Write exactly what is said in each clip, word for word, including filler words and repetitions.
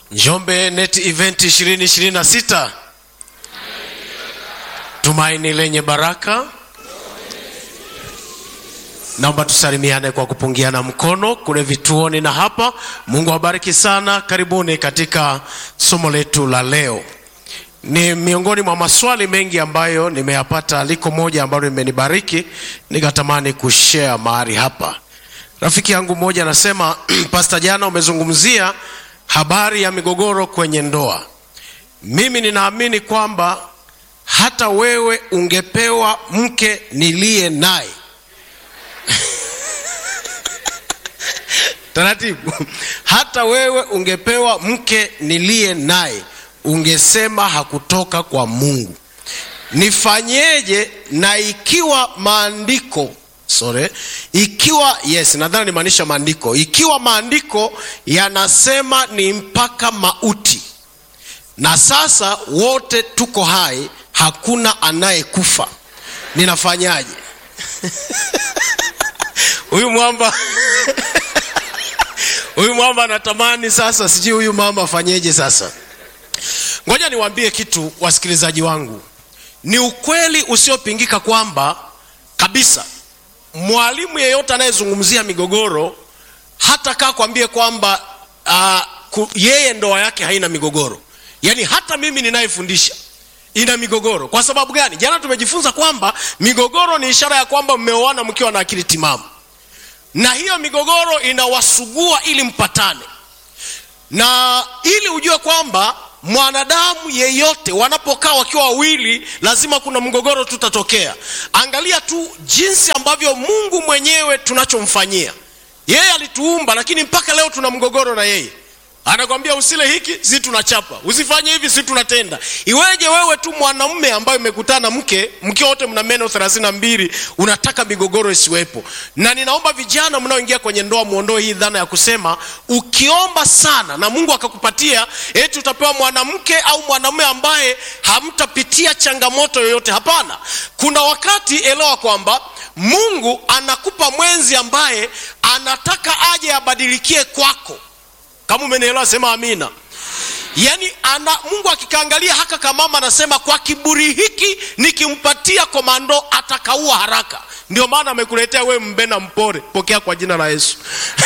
Njombe Net Event ishirini ishirini na sita. Tumaini lenye baraka. Naomba tusalimiane kwa kupungiana mkono kule vituoni na hapa. Mungu awabariki sana. Karibuni katika somo letu la leo. Ni miongoni mwa maswali mengi ambayo nimeyapata, liko moja ambalo limenibariki nikatamani kushare mahali hapa. Rafiki yangu mmoja anasema, Pastor, jana umezungumzia habari ya migogoro kwenye ndoa. Mimi ninaamini kwamba hata wewe ungepewa mke niliye naye. Taratibu. Hata wewe ungepewa mke niliye naye, ungesema hakutoka kwa Mungu. Nifanyeje? Na ikiwa maandiko sorry ikiwa yes nadhani nimaanisha maandiko ikiwa maandiko yanasema ni mpaka mauti, na sasa wote tuko hai, hakuna anayekufa, ninafanyaje? Huyu mwamba huyu mwamba anatamani sasa, sijui huyu mama afanyeje sasa. Ngoja niwaambie kitu wasikilizaji wangu. Ni ukweli usiopingika kwamba kabisa mwalimu yeyote anayezungumzia migogoro hata kaa kwambie kwamba uh, yeye ndoa yake haina migogoro. Yaani hata mimi ninayefundisha ina migogoro. Kwa sababu gani? Jana tumejifunza kwamba migogoro ni ishara ya kwamba mmeoana mkiwa na akili timamu. Na hiyo migogoro inawasugua ili mpatane. Na ili ujue kwamba mwanadamu yeyote wanapokaa wakiwa wawili lazima kuna mgogoro tutatokea. Angalia tu jinsi ambavyo Mungu mwenyewe tunachomfanyia. Yeye alituumba, lakini mpaka leo tuna mgogoro na yeye. Anakuambia usile hiki, sisi tunachapa. Usifanye hivi, sisi tunatenda. Iweje wewe tu mwanamume ambaye umekutana mke, mke wote mna meno thelathini na mbili, unataka migogoro isiwepo? Na ninaomba vijana mnaoingia kwenye ndoa muondoe hii dhana ya kusema ukiomba sana na Mungu akakupatia eti utapewa mwanamke au mwanamume ambaye hamtapitia changamoto yoyote. Hapana. Kuna wakati elewa kwamba Mungu anakupa mwenzi ambaye anataka aje abadilikie kwako. Kama umenielewa sema amina. Yaani ana Mungu akikaangalia haka kama mama anasema kwa kiburi hiki nikimpatia komando atakaua haraka. Ndio maana amekuletea wewe mbena mpore. Pokea kwa jina la Yesu.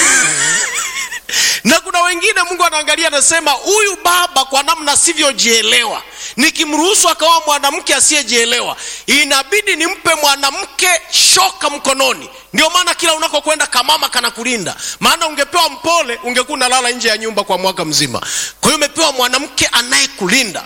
Na kuna wengine Mungu anaangalia anasema huyu baba kwa namna sivyojielewa, nikimruhusu akawa mwanamke asiyejielewa, inabidi nimpe mwanamke shoka mkononi. Ndio maana kila unakokwenda kamama kana kulinda. Maana ungepewa mpole ungekuwa unalala nje ya nyumba kwa mwaka mzima. Kwa hiyo umepewa mwanamke anayekulinda.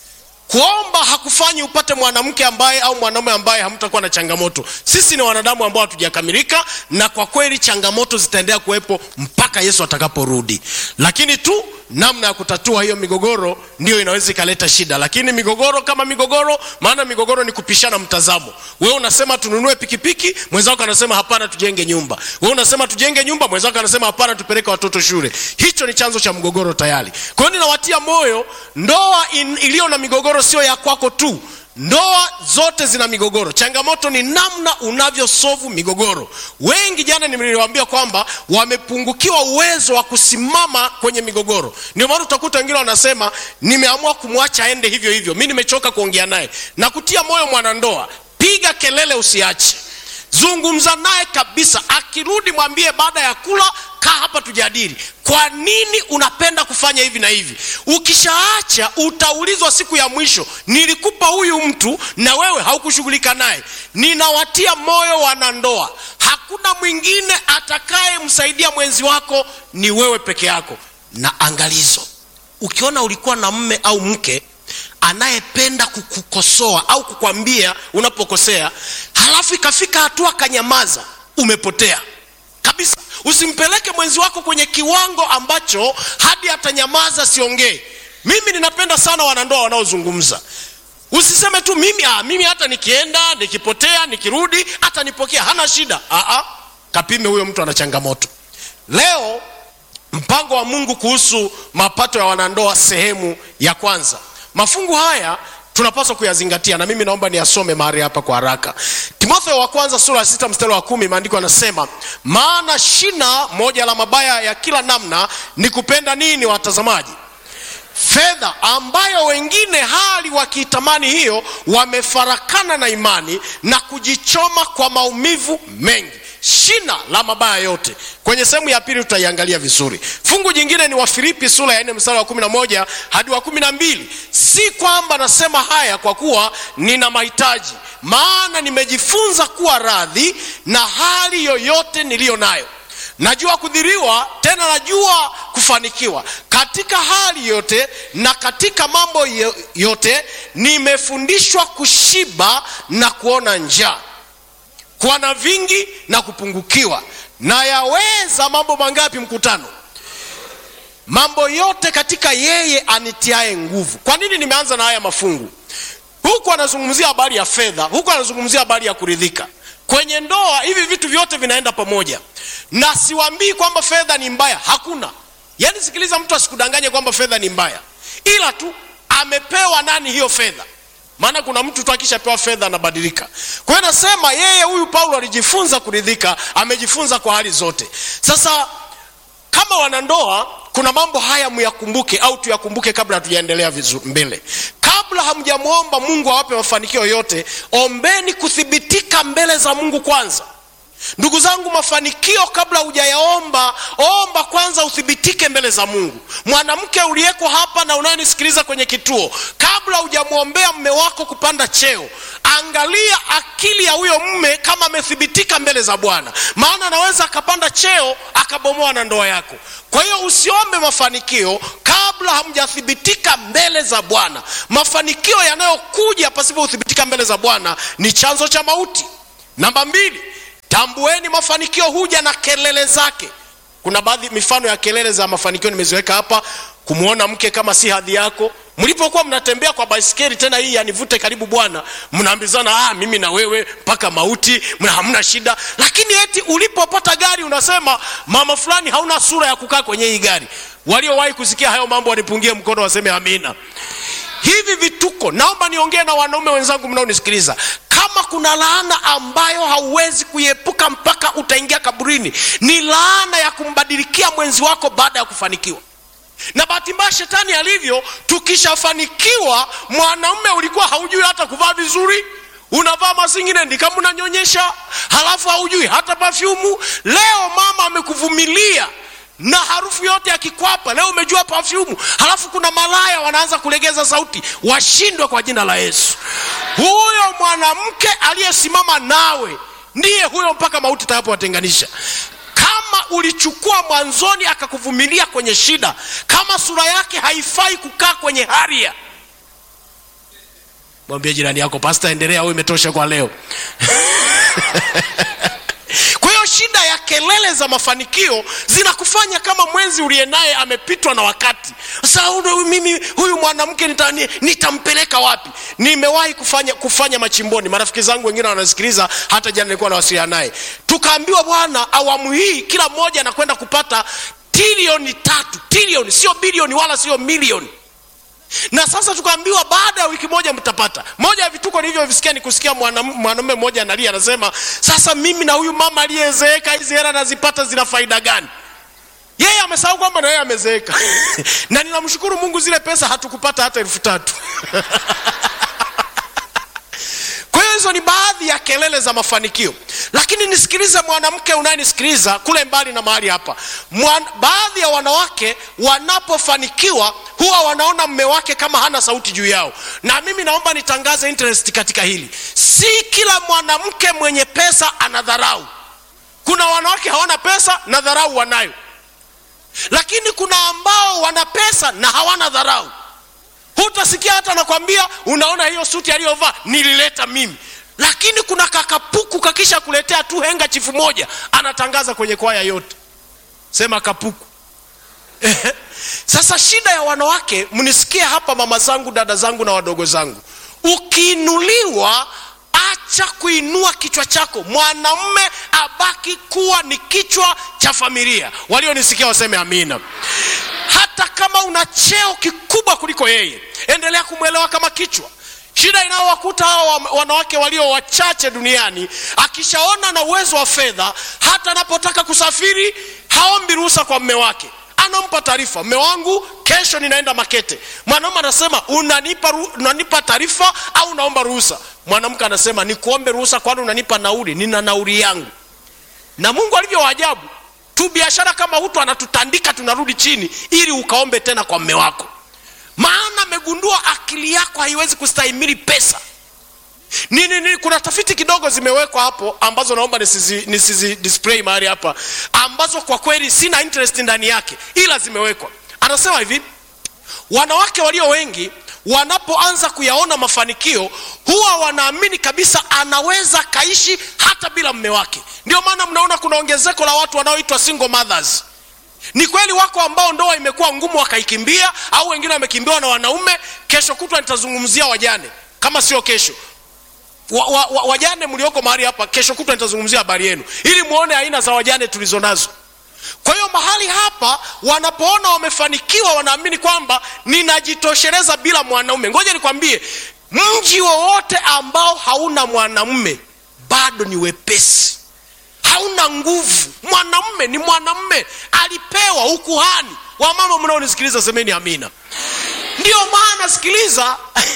Kuomba hakufanyi upate mwanamke ambaye au mwanamume ambaye hamtakuwa na changamoto. Sisi ni wanadamu ambao hatujakamilika, na kwa kweli changamoto zitaendelea kuwepo mpaka Yesu atakaporudi. Lakini tu namna ya kutatua hiyo migogoro ndio inaweza ikaleta shida. Lakini migogoro kama migogoro, maana migogoro ni kupishana mtazamo. Wewe unasema tununue pikipiki, mwenzako anasema hapana tujenge nyumba. Wewe unasema tujenge nyumba, mwenzako anasema hapana tupeleke watoto shule. Hicho ni chanzo cha mgogoro tayari. Kwa hiyo ninawatia moyo, ndoa iliyo na migogoro sio ya kwako tu. Ndoa zote zina migogoro. Changamoto ni namna unavyosolve migogoro. Wengi jana nimeliwaambia kwamba wamepungukiwa uwezo wa kusimama kwenye migogoro. Ndio maana utakuta wengine wanasema nimeamua kumwacha aende hivyo hivyo. Mimi nimechoka kuongea naye. Na kutia moyo mwanandoa, piga kelele usiache. Zungumza naye kabisa. Akirudi mwambie baada ya kula kaa hapa tujadili. Kwa nini unapenda kufanya hivi na hivi? Ukishaacha utaulizwa siku ya mwisho, nilikupa huyu mtu na wewe haukushughulika naye. Ninawatia moyo wanandoa, hakuna mwingine atakaye msaidia mwenzi wako, ni wewe peke yako. Na angalizo, ukiona ulikuwa na mume au mke anayependa kukukosoa au kukwambia unapokosea, halafu ikafika hatua kanyamaza, umepotea kabisa. Usimpeleke mwenzi wako kwenye kiwango ambacho hadi atanyamaza siongee. Mimi ninapenda sana wanandoa wanaozungumza. Usiseme tu mimi ah mimi hata nikienda, nikipotea, nikirudi hata nipokea, hana shida. Ah ah, kapime huyo mtu ana changamoto. Leo mpango wa Mungu kuhusu mapato ya wanandoa sehemu ya kwanza. Mafungu haya tunapaswa kuyazingatia, na mimi naomba niyasome mahali hapa kwa haraka. Timotheo wa kwanza sura ya sita mstari wa kumi, maandiko yanasema, maana shina moja la mabaya ya kila namna ni kupenda nini watazamaji? fedha ambayo wengine hali wakitamani hiyo wamefarakana na imani na kujichoma kwa maumivu mengi. Shina la mabaya yote. Kwenye sehemu ya pili tutaiangalia vizuri. Fungu jingine ni Wafilipi sura ya nne mstari wa kumi na moja hadi wa kumi na mbili. Si kwamba nasema haya kwa kuwa nina mahitaji, maana nimejifunza kuwa radhi na hali yoyote niliyo nayo. Najua kudhiriwa, tena najua kufanikiwa. Katika hali yote na katika mambo yote nimefundishwa kushiba na kuona njaa, kuwa na vingi na kupungukiwa. Na yaweza mambo mangapi mkutano? Mambo yote katika yeye anitiaye nguvu. Kwa nini nimeanza na haya mafungu? Huku anazungumzia habari ya fedha, huku anazungumzia habari ya kuridhika. Kwenye ndoa hivi vitu vyote vinaenda pamoja. Na siwaambii kwamba fedha ni mbaya, hakuna. Yaani sikiliza, mtu asikudanganye kwamba fedha ni mbaya. Ila tu amepewa nani hiyo fedha? Maana kuna mtu tu akishapewa fedha anabadilika. Kwa hiyo nasema yeye huyu Paulo alijifunza kuridhika, amejifunza kwa hali zote. Sasa kama wanandoa, kuna mambo haya myakumbuke au tuyakumbuke kabla hatujaendelea vizuri mbele. Kabla hamjamuomba Mungu awape mafanikio yote, ombeni kuthibitika mbele za Mungu kwanza. Ndugu zangu, mafanikio kabla hujayaomba, omba kwanza uthibitike mbele za Mungu. Mwanamke uliyeko hapa na unayenisikiliza kwenye kituo, kabla hujamuombea mume wako kupanda cheo, angalia akili ya huyo mume kama amethibitika mbele za Bwana. Maana anaweza akapanda cheo akabomoa na ndoa yako. Kwa hiyo usiombe mafanikio kabla hamjathibitika mbele za Bwana. Mafanikio yanayokuja pasipo uthibitika mbele za Bwana ni chanzo cha mauti. Namba mbili, tambueni mafanikio huja na kelele zake. Kuna baadhi mifano ya kelele za mafanikio nimeziweka hapa. Kumuona mke kama si hadhi yako. Mlipokuwa mnatembea kwa baisikeli, tena hii yanivute karibu Bwana, mnaambizana ah mimi na wewe mpaka mauti, mna hamna shida. Lakini eti ulipopata gari unasema mama fulani hauna sura ya kukaa kwenye hii gari. Waliowahi kusikia hayo mambo wanipungie mkono waseme amina. Hivi vituko, naomba niongee na wanaume wenzangu mnaonisikiliza. Kama kuna laana ambayo hauwezi kuiepuka mpaka utaingia kaburini, ni laana ya kumbadilikia mwenzi wako baada ya kufanikiwa. Na bahati mbaya shetani alivyo, tukishafanikiwa, mwanaume ulikuwa haujui hata kuvaa vizuri, unavaa mazingine ndi kama unanyonyesha, halafu haujui hata perfume. Leo mama amekuvumilia na harufu yote ya kikwapa, leo umejua perfume. Halafu kuna malaya wanaanza kulegeza sauti, washindwe kwa jina la Yesu. Huyo mwanamke aliyesimama nawe ndiye huyo mpaka mauti itakapowatenganisha. Kama ulichukua mwanzoni akakuvumilia kwenye shida, kama sura yake haifai kukaa kwenye haria, mwambie jirani yako, pastor endelea au imetosha kwa leo. Kwa hiyo shida ya kelele za mafanikio zinakufanya kama mwenzi uliye naye amepitwa na wakati. Sasa mimi huyu mwanamke nita, nitampeleka wapi? Nimewahi kufanya kufanya machimboni. Marafiki zangu wengine wanasikiliza, hata jana nilikuwa nawasiliana naye. Tukaambiwa bwana, awamu hii kila mmoja anakwenda kupata trilioni tatu. Trilioni, sio bilioni wala sio milioni. Na sasa tukaambiwa baada ya wiki moja mtapata. Moja ya vituko nilivyovisikia ni kusikia mwanamume mmoja analia, anasema sasa mimi na huyu mama aliyezeeka hizi hela nazipata zina faida gani? Yeye amesahau kwamba na yeye amezeeka. Na ninamshukuru Mungu zile pesa hatukupata hata elfu tatu. Kwa hiyo hizo ni baadhi ya kelele za mafanikio. Lakini nisikilize mwanamke unayenisikiliza kule mbali na mahali hapa. Mwan, baadhi ya wanawake wanapofanikiwa huwa wanaona mume wake kama hana sauti juu yao. Na mimi naomba nitangaze interest katika hili. Si kila mwanamke mwenye pesa anadharau. Kuna wanawake hawana pesa na dharau wanayo. Lakini kuna ambao wana pesa na hawana dharau. Hutasikia hata nakwambia, unaona hiyo suti aliyovaa nilileta mimi. Lakini kuna kakapuku kakisha kuletea tu henga chifu moja, anatangaza kwenye kwaya yote. Sema kapuku. Sasa shida ya wanawake, mnisikie hapa mama zangu, dada zangu na wadogo zangu. Ukiinuliwa, acha kuinua kichwa chako. Mwanamume abaki kuwa ni kichwa cha familia. Walionisikia waseme amina. Hata kama una cheo kikubwa kuliko yeye, endelea kumwelewa kama kichwa. Shida inayowakuta hao wanawake walio wachache duniani, akishaona na uwezo wa fedha, hata anapotaka kusafiri haombi ruhusa kwa mume wake. anampa taarifa, mume wangu kesho ninaenda Makete. Mwanaume anasema unanipa, unanipa taarifa au unaomba ruhusa? Mwanamke anasema nikuombe ruhusa, kwani unanipa nauli? Nina nauli yangu. Na Mungu alivyo waajabu, tu biashara kama hutu anatutandika tunarudi chini ili ukaombe tena kwa mume wako. Maana amegundua akili yako haiwezi kustahimili pesa. Nini nini kuna tafiti kidogo zimewekwa hapo ambazo naomba nisizi, nisizi display mahali hapa, ambazo kwa kweli sina interest ndani yake, ila zimewekwa. Anasema hivi, wanawake walio wengi wanapoanza kuyaona mafanikio huwa wanaamini kabisa anaweza kaishi hata bila mume wake. Ndio maana mnaona kuna ongezeko la watu wanaoitwa single mothers. Ni kweli wako ambao ndoa imekuwa ngumu wakaikimbia, au wengine wamekimbiwa na wanaume. Kesho kutwa nitazungumzia wajane, kama sio kesho. Wa, wa, wa, wajane mlioko mahali hapa, kesho kutwa nitazungumzia habari yenu ili muone aina za wajane tulizonazo. Kwa hiyo mahali hapa wanapoona wamefanikiwa wanaamini kwamba ninajitosheleza bila mwanaume. Ngoja nikwambie, mji wowote ambao hauna mwanamume bado ni wepesi, hauna nguvu. Mwanamume ni mwanamume, alipewa ukuhani. Wa mama mnaonisikiliza semeni amina. Ndio maana sikiliza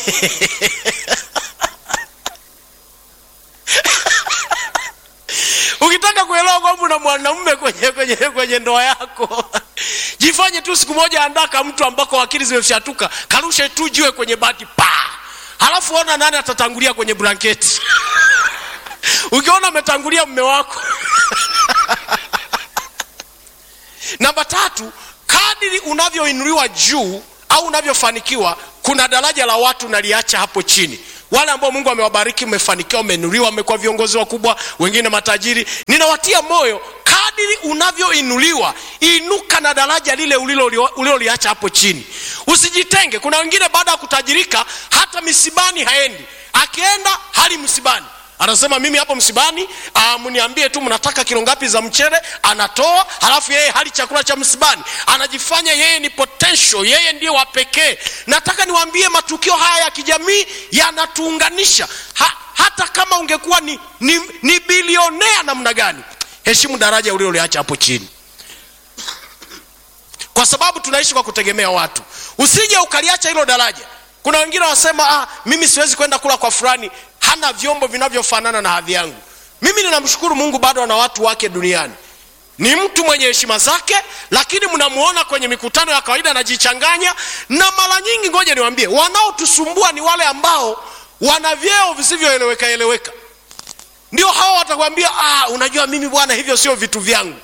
ukitaka kuelewa kwamba una mwanamume kwenye kwenye kwenye ndoa yako, jifanye tu siku moja andaka mtu ambako akili zimefyatuka, karushe tu jiwe kwenye bati pa. Halafu ona nani atatangulia kwenye blanketi. Ukiona ametangulia mume wako. Namba tatu, kadiri unavyoinuliwa juu au unavyofanikiwa, kuna daraja la watu naliacha hapo chini. Wale ambao Mungu amewabariki, mmefanikiwa, mmeinuliwa, mmekuwa viongozi wakubwa, wengine matajiri, ninawatia moyo, kadiri unavyoinuliwa, inuka na daraja lile uliloliacha hapo chini. Usijitenge. Kuna wengine baada ya kutajirika hata misibani haendi. Akienda hali msibani, anasema mimi hapo msibani, ah, mniambie tu mnataka kilo ngapi za mchele, anatoa. Halafu yeye hali chakula cha msibani, anajifanya yeye ni potential, yeye ndiye wa pekee. Nataka niwaambie matukio haya ya kijamii yanatuunganisha. Ha, hata kama ungekuwa ni, ni, ni bilionea namna gani, heshimu daraja uliloliacha hapo chini, kwa sababu tunaishi kwa kutegemea watu. Usije ukaliacha hilo daraja. Kuna wengine wasema ah, mimi siwezi kwenda kula kwa fulani, hana vyombo vinavyofanana na hadhi yangu. Mimi ninamshukuru Mungu bado ana watu wake duniani. Ni mtu mwenye heshima zake, lakini mnamuona kwenye mikutano ya kawaida anajichanganya. Na mara nyingi, ngoja niwaambie, wanaotusumbua ni wale ambao wana vyeo visivyoeleweka eleweka. Ndio hao watakwambia ah, unajua mimi bwana hivyo sio vitu vyangu.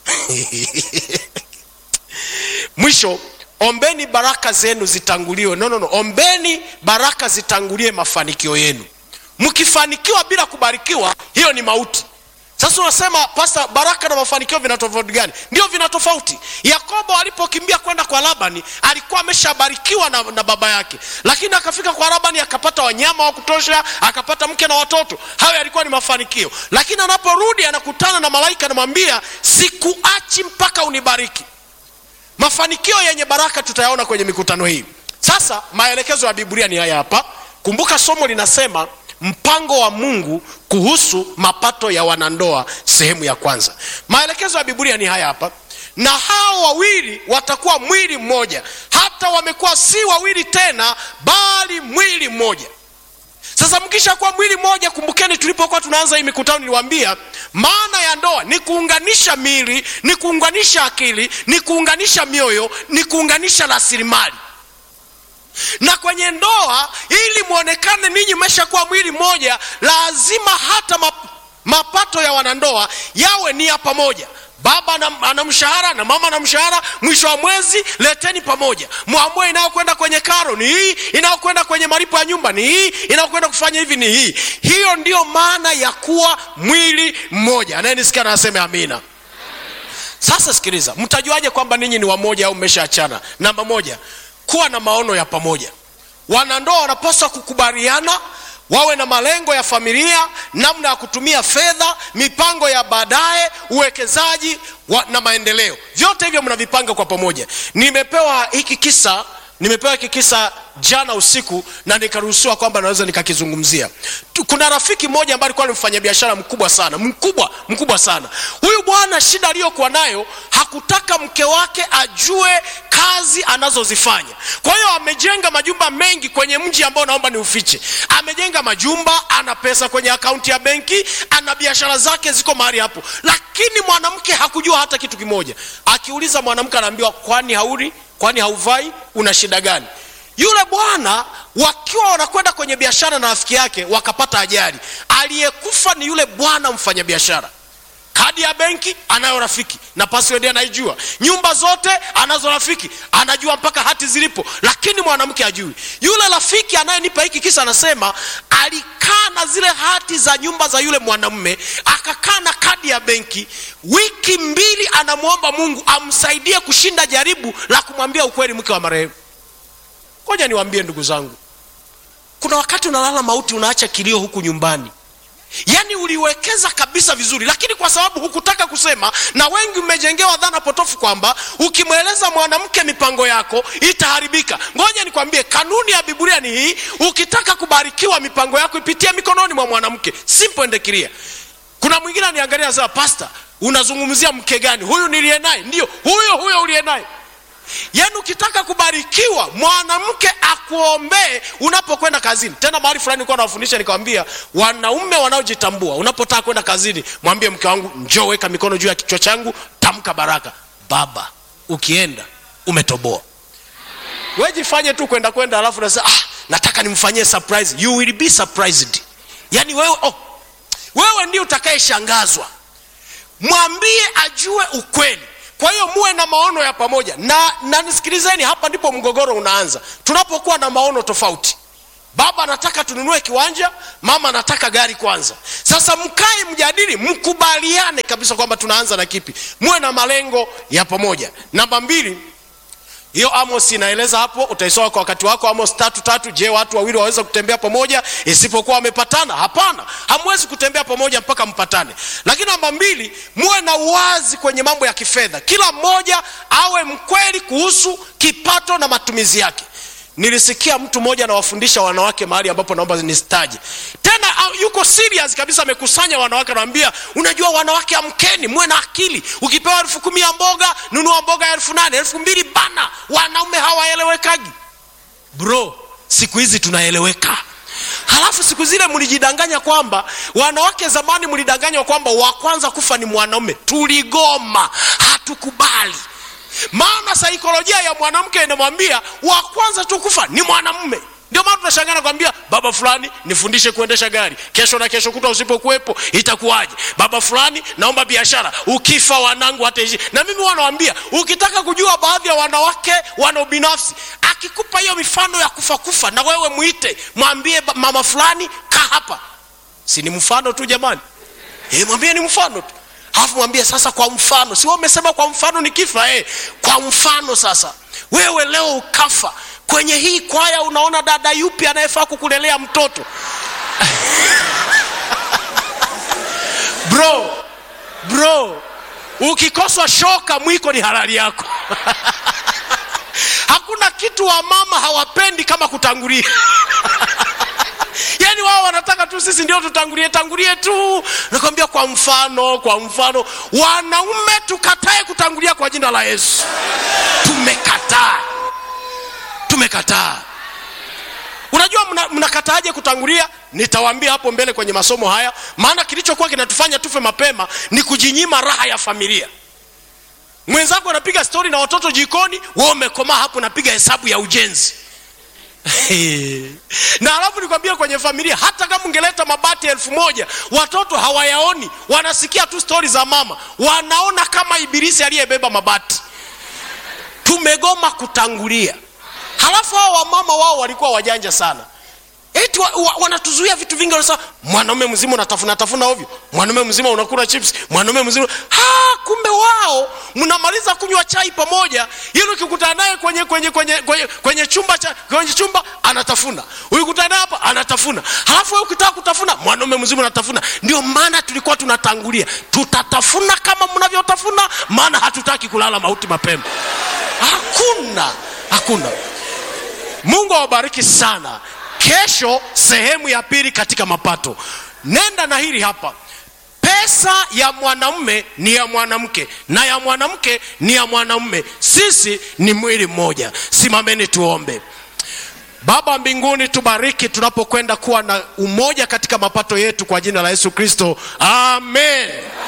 Mwisho, ombeni baraka zenu zitanguliwe. No no no, ombeni baraka zitangulie mafanikio yenu. Mkifanikiwa bila kubarikiwa, hiyo ni mauti. Sasa unasema pasta, baraka na mafanikio vina tofauti gani? Ndio, vina tofauti. Yakobo alipokimbia kwenda kwa Labani, alikuwa ameshabarikiwa na, na baba yake, lakini akafika kwa Labani akapata wanyama wa kutosha, akapata mke na watoto. Hayo yalikuwa ni mafanikio. Lakini anaporudi anakutana na malaika, anamwambia sikuachi mpaka unibariki. Mafanikio yenye baraka tutayaona kwenye mikutano hii. Sasa maelekezo ya Biblia ni haya hapa. Kumbuka somo linasema mpango wa Mungu kuhusu mapato ya wanandoa, sehemu ya kwanza. Maelekezo ya Biblia ni haya hapa. Na hao wawili watakuwa mwili mmoja. Hata wamekuwa si wawili tena, bali mwili mmoja. Sasa mkisha kuwa mwili mmoja, kumbukeni tulipokuwa tunaanza hii mikutano niliwaambia maana ya ndoa ni kuunganisha miili, ni kuunganisha akili, ni kuunganisha mioyo, ni kuunganisha rasilimali. Na kwenye ndoa, ili muonekane ninyi mmeshakuwa mwili mmoja, lazima hata mapato ya wanandoa yawe ni ya pamoja. Baba ana mshahara na mama ana mshahara, mwisho wa mwezi leteni pamoja. Muamue inayokwenda kwenye karo ni hii, inayokwenda kwenye malipo ya nyumba ni hii, inayokwenda kufanya hivi ni hii. Hiyo ndio maana ya kuwa mwili mmoja. Anayenisikia na aseme amina. Sasa sikiliza, mtajuaje kwamba ninyi ni wamoja au mmeshaachana? Namba moja, kuwa na maono ya pamoja. Wanandoa wanapaswa kukubaliana, wawe na malengo ya familia, namna ya kutumia fedha, mipango ya baadaye, uwekezaji wa, na maendeleo. Vyote hivyo mnavipanga kwa pamoja. Nimepewa hiki kisa, nimepewa hiki kisa jana usiku na nikaruhusiwa kwamba naweza nikakizungumzia. Kuna rafiki mmoja ambaye alikuwa ni mfanyabiashara mkubwa sana, mkubwa, mkubwa sana. Huyu bwana shida aliyokuwa nayo, hakutaka mke wake ajue kazi anazozifanya. Kwa hiyo amejenga majumba mengi kwenye mji ambao naomba ni ufiche. Amejenga majumba, ana pesa kwenye akaunti ya benki, ana biashara zake ziko mahali hapo. Lakini mwanamke hakujua hata kitu kimoja. Akiuliza mwanamke anaambiwa, kwani hauri? Kwani hauvai? Una shida gani? Yule bwana wakiwa wanakwenda kwenye biashara na rafiki yake wakapata ajali. Aliyekufa ni yule bwana mfanyabiashara. Kadi ya benki anayo rafiki na password anaijua. Nyumba zote anazo rafiki, anajua mpaka hati zilipo, lakini mwanamke hajui. Yule rafiki anayenipa hiki kisa anasema alikaa na zile hati za nyumba za yule mwanamume, akakaa na kadi ya benki. Wiki mbili anamuomba Mungu amsaidie kushinda jaribu la kumwambia ukweli mke wa marehemu. Ngoja niwaambie ndugu zangu, kuna wakati unalala mauti, unaacha kilio huku nyumbani. Yaani uliwekeza kabisa vizuri, lakini kwa sababu hukutaka kusema, na wengi umejengewa dhana potofu kwamba ukimweleza mwanamke mipango yako itaharibika. Ngoja nikwambie, kanuni ya Biblia ni hii: ukitaka kubarikiwa mipango yako ipitie mikononi mwa mwanamke. Simple and clear. Kuna mwingine aniangalia sasa, pastor, unazungumzia mke gani? Huyu niliye naye. Ndio, huyo huyo uliye naye. Yaani ukitaka kubarikiwa, mwanamke akuombee unapokwenda kazini. Tena mahali fulani nilikuwa nawafundisha nikamwambia wanaume wanaojitambua, unapotaka kwenda kazini, mwambie mke wangu, njoo weka mikono juu ya kichwa changu, tamka baraka. Baba, ukienda umetoboa. Wewe jifanye tu kwenda kwenda alafu unasema, ah, nataka nimfanyie surprise. You will be surprised. Yaani wewe oh, wewe ndio utakayeshangazwa. Mwambie ajue ukweli. Kwa hiyo muwe na maono ya pamoja. Na, na nisikilizeni, hapa ndipo mgogoro unaanza. Tunapokuwa na maono tofauti. Baba anataka tununue kiwanja, mama anataka gari kwanza. Sasa mkae mjadili, mkubaliane kabisa kwamba tunaanza na kipi. Muwe na malengo ya pamoja. Namba mbili, hiyo Amos inaeleza hapo, utaisoma kwa wakati wako. Amos tatu tatu, je, watu wawili waweza kutembea pamoja isipokuwa wamepatana? Hapana, hamwezi kutembea pamoja mpaka mpatane. Lakini namba mbili, muwe na uwazi kwenye mambo ya kifedha. Kila mmoja awe mkweli kuhusu kipato na matumizi yake. Nilisikia mtu mmoja anawafundisha wanawake mahali ambapo naomba nistaje. Tena yuko serious kabisa, amekusanya wanawake, anawaambia, unajua wanawake amkeni, muwe na akili. Ukipewa elfu kumi ya mboga, nunua mboga elfu nane, elfu mbili bana. Wanaume hawaelewekagi. Bro, siku hizi tunaeleweka. Halafu siku zile mlijidanganya kwamba, wanawake zamani mlidanganywa kwamba wa kwanza kufa ni mwanaume. Tuligoma, hatukubali. Maana saikolojia ya mwanamke inamwambia wa kwanza tu kufa ni mwanamume. Ndio maana tunashangana kwambia, baba fulani nifundishe kuendesha gari, kesho na kesho kuta usipokuwepo itakuwaje? Baba fulani naomba biashara, ukifa wanangu hataishi. Na mimi wanawaambia, ukitaka kujua baadhi ya wanawake wana ubinafsi, akikupa hiyo mifano ya kufa kufa, na wewe muite, mwambie mama fulani kaa hapa. Si ni mfano tu jamani? Eh, mwambie ni mfano tu. Hafu mwambie sasa kwa mfano. Si wewe umesema kwa mfano nikifa? Eh, kwa mfano sasa. Wewe leo ukafa, kwenye hii kwaya unaona dada yupi anayefaa kukulelea mtoto? Bro, bro, ukikoswa shoka mwiko ni halali yako. Hakuna kitu wa mama hawapendi kama kutangulia. Yaani wao wanataka tu sisi ndio tutangulie tangulie tu. Nakwambia kwa mfano, kwa mfano, wanaume tukatae kutangulia kwa jina la Yesu. Tumekataa. Tumekataa. Unajua mnakataaje kutangulia? Nitawaambia hapo mbele kwenye masomo haya. Maana kilichokuwa kinatufanya tufe mapema ni kujinyima raha ya familia. Mwenzako anapiga story na watoto jikoni, wewe umekomaa hapo unapiga hesabu ya ujenzi. Na alafu nikwambia, kwenye familia hata kama ungeleta mabati elfu moja, watoto hawayaoni, wanasikia tu story za mama, wanaona kama ibilisi aliyebeba mabati. Tumegoma kutangulia. Halafu hao wamama wao walikuwa wajanja sana. Eti wa, wa, wanatuzuia vitu vingi. Wanasema mwanaume mzima unatafuna tafuna ovyo, mwanaume mzima unakula chips, mwanaume mzima ha, kumbe wao mnamaliza kunywa chai pamoja, ili ukikutana naye kwenye kwenye kwenye kwenye, kwenye chumba cha kwenye chumba anatafuna. Ukikutana hapa anatafuna. Halafu wewe ukitaka kutafuna, mwanaume mzima unatafuna. Ndio maana tulikuwa tunatangulia. Tutatafuna kama mnavyotafuna, maana hatutaki kulala mauti mapema. Hakuna, hakuna. Mungu awabariki sana. Kesho sehemu ya pili katika mapato. Nenda na hili hapa. Pesa ya mwanamume ni ya mwanamke na ya mwanamke ni ya mwanamume. Sisi ni mwili mmoja. Simameni tuombe. Baba mbinguni, tubariki tunapokwenda kuwa na umoja katika mapato yetu kwa jina la Yesu Kristo. Amen.